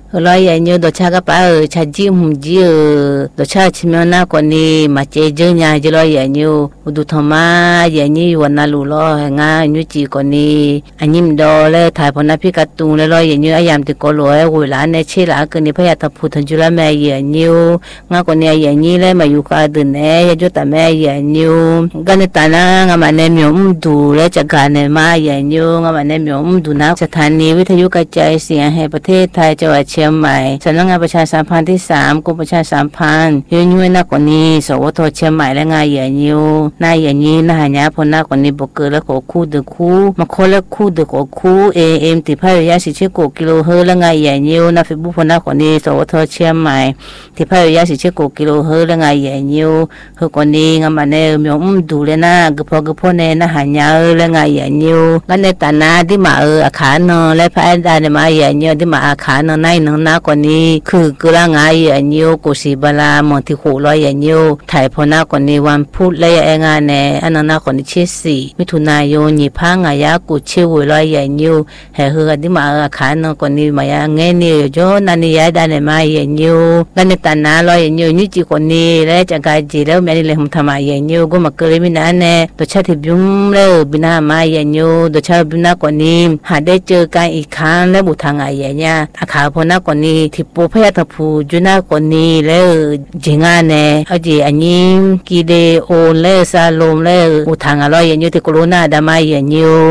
lo ya nyu do cha ga pa cha ji mu ji do cha chi me na ko ni ma che je nya ji lo ya nyu du thoma ya ni wa na lu lo nga nyu chi ko ni anyim do le thai pho na phi ka tu le lo ya nyu ayam ti ko lo e wu la ne che la ka ni pha ya ta phu than ju la me ya nyu nga ko ni ya ni le ma yu ka de ne ya jo ta me ya nyu ga ne ta na nga ma ne myo du le cha ga ne ma ya nyu nga ma ne myo du naสถานีวิทยุกระจายเสียงแห่งประเทศไทยจังหวัดเชียงใหม่สำนักงานประชาสัมพันธ์ที่3กรมประชาสัมพันธ์ยืนยันนักกว่านี้สวทเชียงใหม่และงานใหญ่ยิวนายใหญ่นี้นายหาพนักกว่านี้บกเกอร์และขอคู่ดึกคู่มาโคและคู่ดึกขอคู่AM ติดพายระยะ40กิโลเฮิรตซ์และงานใหญ่ยิวนักฟิบุพนักกว่านี้สวทเชียงใหม่ติดพายระยะ40กิโลเฮิรตซ์และงานใหญ่ยิวเฮกว่านี้งานมาเนี่ยมีดูเลยนะกพอเนี่ยนะหายาและงานใหญ่ยิวกันในตานาที่มาอาคารนอและพระอาจารย์มาใหญ่เนียวที่มาอาคารนอในหนึ่งนักกว่านี้คือกระงายใหญ่เนียวกุศิบาลามอนที่หูลอยใหญ่เนียวถ่ายพอนักกว่านี้วันพุธและงานในอันนักกว่านี้4มิถุนายนยี่พังอายากุชิวลอยใหญ่เนียวแห่เฮือที่มาอาคารนอกว่านี้มาอย่างเงี้ยเนียวย้อนนันยาได้ในมาใหญ่เนียวกันในตานาลอยใหญ่เนียวนี่จีกว่านี้และจากการจีแล้วแม่นี่เลยผมทำมาใหญ่เนียวก็มาเกลือมินาเน่ตัวชาติบิมแล้วบินามาใหญ่เนียวตัวชาติบินา กว่านี้หาได้เจอกันอีกครั้งและบุทางไงเนี่ยอาคาพนักกว่านี้ที่ปูพยาตพูจุน่ากว่านี้แล้วจิงานเนี่ยเอาจีอันนี้กีเดโอเล่ซาลมเล่บุทางอะไรอย่างนี้ที่โคโรนาดามาอย่างนี้